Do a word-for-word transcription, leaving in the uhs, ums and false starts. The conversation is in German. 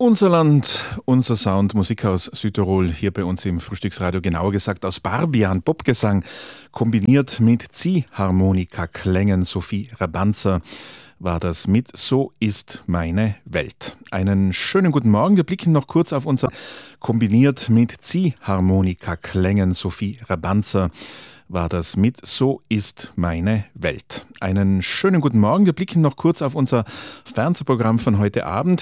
Unser Land, unser Sound, Musik aus Südtirol, hier bei uns im Frühstücksradio, genauer gesagt aus Barbian, Popgesang, kombiniert mit Ziehharmonikaklängen. Sophie Rabanzer war das mit So ist meine Welt. Einen schönen guten Morgen. Wir blicken noch kurz auf unser kombiniert mit Ziehharmonikaklängen. Sophie Rabanzer war das mit So ist meine Welt. Einen schönen guten Morgen. Wir blicken noch kurz auf unser Fernsehprogramm von heute Abend.